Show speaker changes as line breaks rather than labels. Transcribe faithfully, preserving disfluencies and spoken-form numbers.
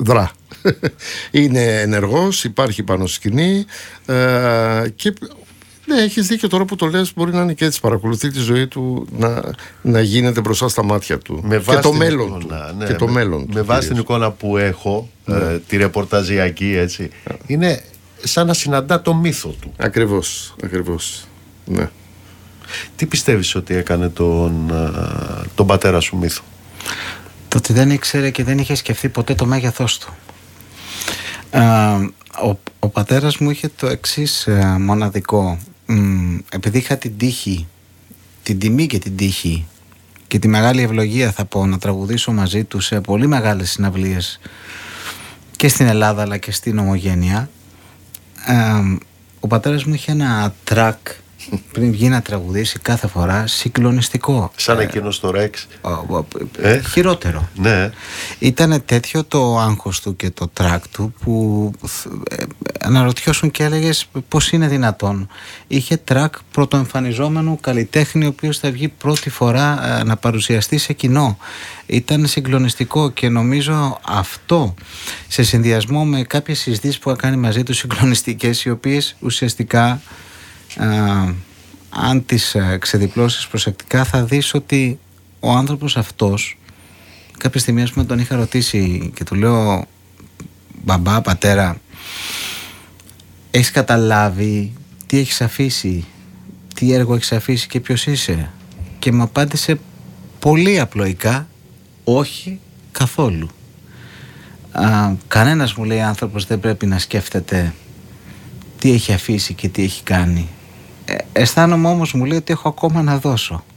δρά. Είναι ενεργός, υπάρχει πάνω στη σκηνή ε, και ναι, έχεις δίκιο τώρα που το λες, μπορεί να είναι και έτσι, παρακολουθεί τη ζωή του να, να γίνεται μπροστά στα μάτια του
με
και το μέλλον
εικόνα,
του,
ναι,
και το
με,
μέλλον
με
του
βάση
κυρίως.
την εικόνα που έχω,
ναι.
ε, τη ρεπορταζιακή έτσι, yeah. είναι σαν να συναντά το μύθο του.
Ακριβώς, ακριβώς, ναι.
Τι πιστεύεις ότι έκανε τον, τον πατέρα σου μύθο?
Το ότι δεν ήξερε και δεν είχε σκεφτεί ποτέ το μέγεθός του. ε, ο, ο πατέρας μου είχε το εξής ε, μοναδικό. Μ, επειδή είχα την τύχη, την τιμή και την τύχη και τη μεγάλη ευλογία, θα πω, να τραγουδήσω μαζί του σε πολύ μεγάλες συναυλίες και στην Ελλάδα αλλά και στην Ομογένεια, ε, ο πατέρας μου είχε ένα τρακ πριν βγει να τραγουδήσει κάθε φορά συγκλονιστικό.
Σαν εκείνο στο Ρεξ.
Ε? Χειρότερο.
Ναι.
Ήτανε τέτοιο το άγχος του και το τρακ του που ε, αναρωτιώσουν και έλεγες πώς είναι δυνατόν. Είχε τρακ πρωτοεμφανιζόμενου καλλιτέχνη ο οποίος θα βγει πρώτη φορά ε, να παρουσιαστεί σε κοινό. Ήταν συγκλονιστικό και νομίζω αυτό σε συνδυασμό με κάποιες συζητήσεις που έκανε μαζί του συγκλονιστικές, οι οποίες ουσιαστικά Uh, αν τις uh, ξεδιπλώσεις προσεκτικά θα δεις ότι ο άνθρωπος αυτός, κάποια στιγμή ας πούμε τον είχα ρωτήσει και του λέω, μπαμπά, πατέρα, έχεις καταλάβει τι έχεις αφήσει, τι έργο έχεις αφήσει και ποιος είσαι? Και μου απάντησε πολύ απλοϊκά, όχι καθόλου. uh, Κανένας, μου λέει, άνθρωπος δεν πρέπει να σκέφτεται τι έχει αφήσει και τι έχει κάνει. Ε, αισθάνομαι όμως, μου λέει, ότι έχω ακόμα να δώσω.